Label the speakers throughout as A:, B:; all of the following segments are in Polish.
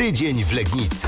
A: Tydzień w Legnicy.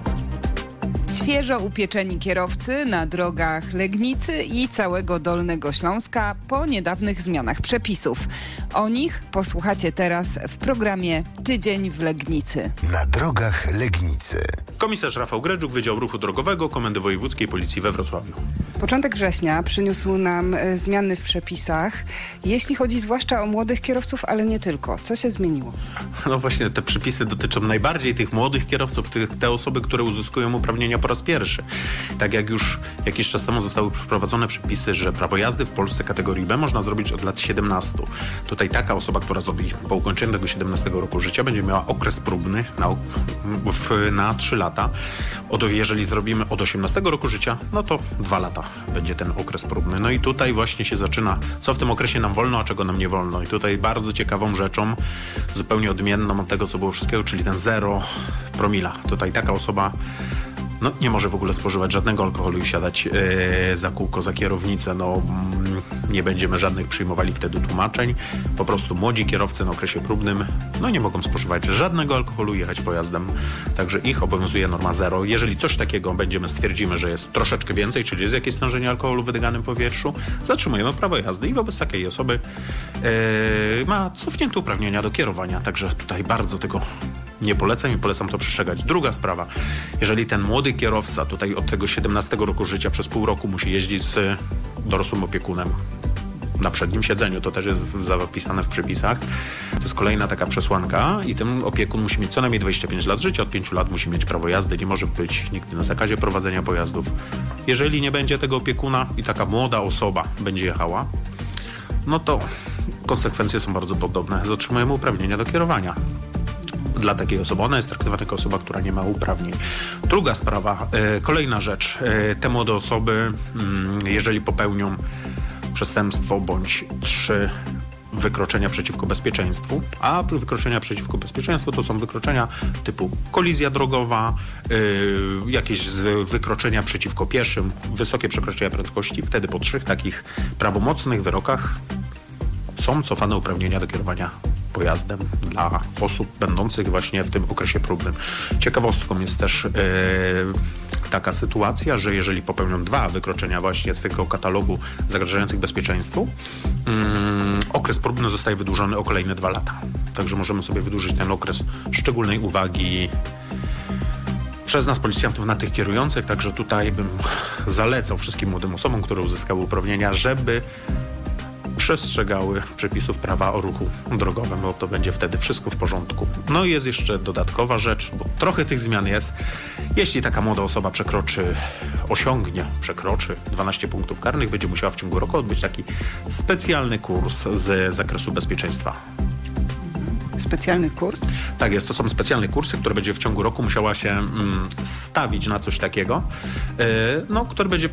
B: Świeżo upieczeni kierowcy na drogach Legnicy i całego Dolnego Śląska po niedawnych zmianach przepisów. O nich posłuchacie teraz w programie Tydzień w Legnicy.
A: Na drogach Legnicy.
C: Komisarz Rafał Gredżuk, Wydział Ruchu Drogowego Komendy Wojewódzkiej Policji we Wrocławiu.
B: Początek września przyniósł nam zmiany w przepisach, jeśli chodzi zwłaszcza o młodych kierowców, ale nie tylko. Co się zmieniło?
C: No właśnie, te przepisy dotyczą najbardziej tych młodych kierowców, te osoby, które uzyskują uprawnienia po raz pierwszy. Tak jak już jakiś czas temu zostały wprowadzone przepisy, że prawo jazdy w Polsce kategorii B można zrobić od lat 17. Tutaj taka osoba, która zrobi po ukończeniu tego 17 roku życia, będzie miała okres próbny na 3 lata. Jeżeli zrobimy od 18 roku życia, no to 2 lata będzie ten okres próbny. No i tutaj właśnie się zaczyna, co w tym okresie nam wolno, a czego nam nie wolno. I tutaj bardzo ciekawą rzeczą, zupełnie odmienną od tego, co było wszystkiego, czyli ten 0 promila. Tutaj taka osoba nie może w ogóle spożywać żadnego alkoholu i siadać za kółko, za kierownicę. Nie będziemy żadnych przyjmowali wtedy tłumaczeń. Po prostu młodzi kierowcy na okresie próbnym nie mogą spożywać żadnego alkoholu, jechać pojazdem. Także ich obowiązuje norma 0. Jeżeli coś takiego stwierdzimy, że jest troszeczkę więcej, czyli jest jakieś stężenie alkoholu w wydyganym powietrzu, zatrzymujemy prawo jazdy i wobec takiej osoby ma cofnięte uprawnienia do kierowania. Także tutaj bardzo tego nie polecam i polecam to przestrzegać. Druga sprawa, jeżeli ten młody kierowca tutaj od tego 17 roku życia przez pół roku musi jeździć z dorosłym opiekunem na przednim siedzeniu, to też jest zapisane w przepisach. To jest kolejna taka przesłanka i ten opiekun musi mieć co najmniej 25 lat życia, od 5 lat musi mieć prawo jazdy, nie może być nigdy na zakazie prowadzenia pojazdów. Jeżeli nie będzie tego opiekuna i taka młoda osoba będzie jechała, no to konsekwencje są bardzo podobne. Zatrzymujemy uprawnienia do kierowania. Dla takiej osoby. Ona jest traktowana jako osoba, która nie ma uprawnień. Druga sprawa, kolejna rzecz. Te młode osoby, jeżeli popełnią przestępstwo bądź 3 wykroczenia przeciwko bezpieczeństwu, a wykroczenia przeciwko bezpieczeństwu to są wykroczenia typu kolizja drogowa, jakieś wykroczenia przeciwko pieszym, wysokie przekroczenia prędkości. Wtedy po 3 takich prawomocnych wyrokach są cofane uprawnienia do kierowania pojazdem dla osób będących właśnie w tym okresie próbnym. Ciekawostką jest też taka sytuacja, że jeżeli popełnią 2 wykroczenia właśnie z tego katalogu zagrażających bezpieczeństwu, okres próbny zostaje wydłużony o kolejne 2 lata. Także możemy sobie wydłużyć ten okres szczególnej uwagi przez nas, policjantów, na tych kierujących. Także tutaj bym zalecał wszystkim młodym osobom, które uzyskały uprawnienia, żeby przestrzegały przepisów prawa o ruchu drogowym, bo to będzie wtedy wszystko w porządku. No i jest jeszcze dodatkowa rzecz, bo trochę tych zmian jest. Jeśli taka młoda osoba przekroczy 12 punktów karnych, będzie musiała w ciągu roku odbyć taki specjalny kurs z zakresu bezpieczeństwa.
B: Specjalny kurs?
C: Tak jest, to są specjalne kursy, które będzie w ciągu roku musiała się stawić na coś takiego, które będzie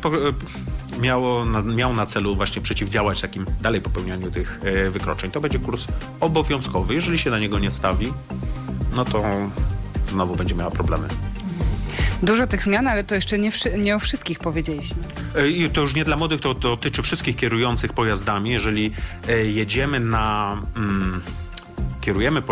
C: miał na celu właśnie przeciwdziałać takim dalej popełnianiu tych wykroczeń. To będzie kurs obowiązkowy. Jeżeli się na niego nie stawi, no to znowu będzie miała problemy.
B: Dużo tych zmian, ale to jeszcze nie o wszystkich powiedzieliśmy.
C: I to już nie dla młodych, to dotyczy wszystkich kierujących pojazdami. Jeżeli jedziemy kierujemy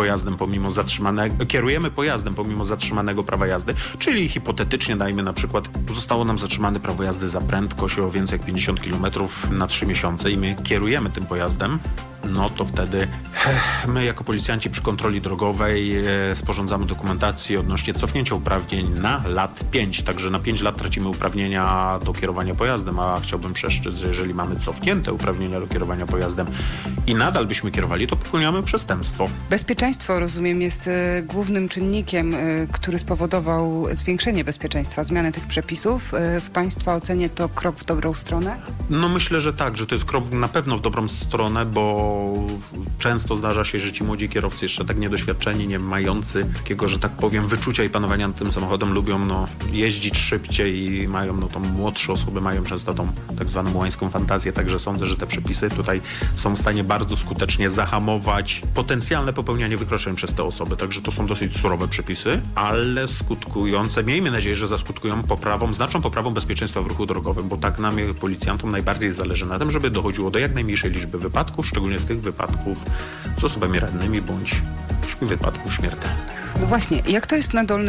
C: pojazdem pomimo zatrzymanego prawa jazdy, czyli hipotetycznie dajmy na przykład, zostało nam zatrzymane prawo jazdy za prędkość o więcej jak 50 km na 3 miesiące i my kierujemy tym pojazdem, no to wtedy my jako policjanci przy kontroli drogowej sporządzamy dokumentację odnośnie cofnięcia uprawnień na lat 5, także na 5 lat tracimy uprawnienia do kierowania pojazdem, a chciałbym przestrzec, że jeżeli mamy cofnięte uprawnienia do kierowania pojazdem i nadal byśmy kierowali, to popełniamy przestępstwo.
B: Bezpieczeństwo, rozumiem, jest głównym czynnikiem, który spowodował zwiększenie bezpieczeństwa, zmianę tych przepisów. W Państwa ocenie to krok w dobrą stronę?
C: No myślę, że tak, że to jest krok na pewno w dobrą stronę, bo często zdarza się, że ci młodzi kierowcy jeszcze tak niedoświadczeni, nie mający takiego, że tak powiem, wyczucia i panowania nad tym samochodem, lubią jeździć szybciej i mają, to młodsze osoby mają często tą tak zwaną łańską fantazję, także sądzę, że te przepisy tutaj są w stanie bardzo skutecznie zahamować potencjalne popełnianie wykroczeń przez te osoby, także to są dosyć surowe przepisy, ale skutkujące, miejmy nadzieję, że zaskutkują znaczną poprawą bezpieczeństwa w ruchu drogowym, bo tak nam, policjantom, najbardziej zależy na tym, żeby dochodziło do jak najmniejszej liczby wypadków, szczególnie z tych wypadków z osobami rannymi bądź wypadków śmiertelnych.
B: No właśnie, jak to jest na Dolnym